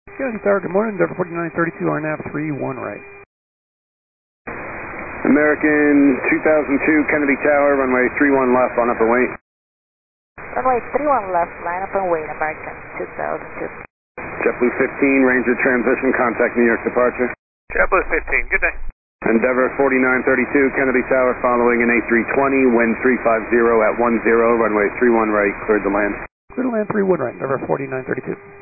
Kennedy Tower, good morning. Endeavour 4932, RNAV 31 right. American 2002, Kennedy Tower, runway 31 left on upper wing. Runway 31 left, line up and wait, American 2002. JetBlue 15, Ranger transition, contact New York departure. JetBlue 15, good day. Endeavour 4932, Kennedy Tower, following an A320, wind 350 at 10, runway 31 right, cleared to land. Clear to land 31 right, Endeavour 4932.